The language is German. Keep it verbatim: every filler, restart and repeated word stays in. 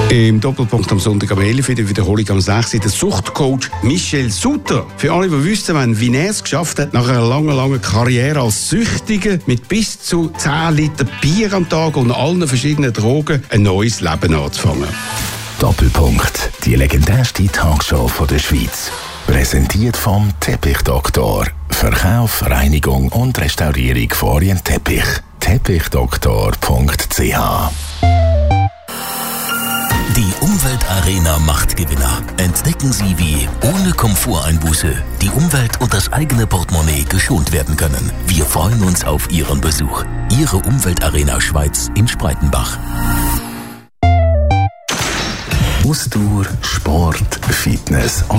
Im Doppelpunkt am Sonntag am elf Uhr, in der Wiederholung am sechs Uhr, der Suchtcoach Michel Sutter. Für alle, die wissen, wie er es geschafft hat, nach einer langen, langen Karriere als Süchtiger mit bis zu zehn Liter Bier am Tag und allen verschiedenen Drogen ein neues Leben anzufangen. Doppelpunkt, die legendärste Talkshow von der Schweiz. Präsentiert vom Teppichdoktor. Verkauf, Reinigung und Restaurierung von Orientteppich. Teppichdoktor punkt c h. Die Umweltarena macht Gewinner. Entdecken Sie, wie ohne Komforteinbuße die Umwelt und das eigene Portemonnaie geschont werden können. Wir freuen uns auf Ihren Besuch. Ihre Umweltarena Schweiz in Spreitenbach. Ausdauer, Sport, Fitness